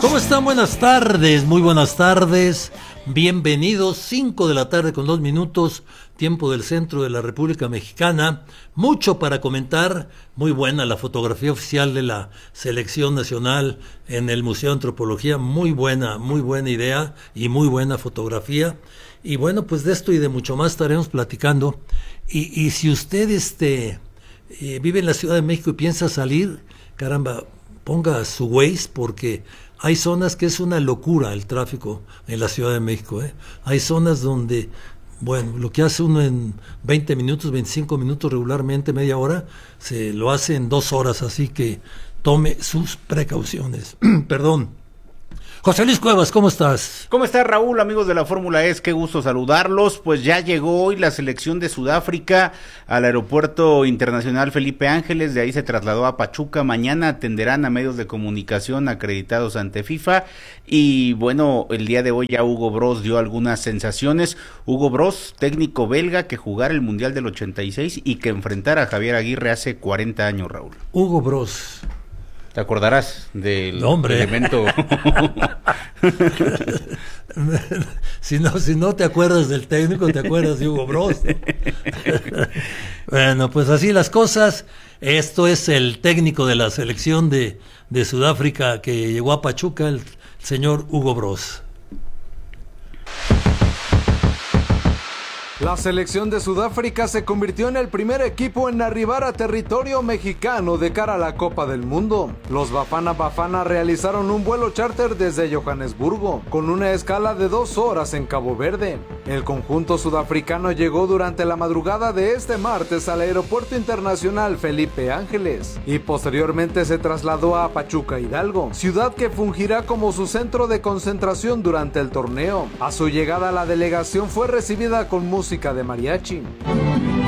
¿Cómo están? Buenas tardes, muy buenas tardes. Bienvenidos, 5 de la tarde con 2 minutos, tiempo del centro de la República Mexicana. Mucho para comentar, muy buena la fotografía oficial de la selección nacional en el Museo de Antropología, muy buena idea y muy buena fotografía. Y bueno, pues de esto y de mucho más estaremos platicando. Y si usted vive en la Ciudad de México y piensa salir, caramba, ponga su Waze, porque hay zonas que es una locura el tráfico en la Ciudad de México, ¿eh? Hay zonas donde, bueno, lo que hace uno en 20 minutos, 25 minutos regularmente, media hora, se lo hace en 2 horas, así que tome sus precauciones. Perdón. José Luis Cuevas, ¿cómo estás? ¿Cómo estás, Raúl? Amigos de la Fórmula E, qué gusto saludarlos. Pues ya llegó hoy la selección de Sudáfrica al Aeropuerto Internacional Felipe Ángeles, de ahí se trasladó a Pachuca. Mañana atenderán a medios de comunicación acreditados ante FIFA. Y bueno, el día de hoy ya Hugo Broos dio algunas sensaciones. Hugo Broos, técnico belga que jugara el Mundial del 86 y que enfrentara a Javier Aguirre hace 40 años, Raúl. Hugo Broos. ¿Te acordarás del elemento? Si no te acuerdas del técnico, te acuerdas de Hugo Broos, ¿no? Bueno, pues así las cosas. Esto es el técnico de la selección de Sudáfrica que llegó a Pachuca, el señor Hugo Broos. La selección de Sudáfrica se convirtió en el primer equipo en arribar a territorio mexicano de cara a la Copa del Mundo. Los Bafana Bafana realizaron un vuelo charter desde Johannesburgo, con una escala de 2 horas en Cabo Verde. El conjunto sudafricano llegó durante la madrugada de este martes al Aeropuerto Internacional Felipe Ángeles y posteriormente se trasladó a Pachuca Hidalgo, ciudad que fungirá como su centro de concentración durante el torneo. A su llegada, la delegación fue recibida con música de mariachi.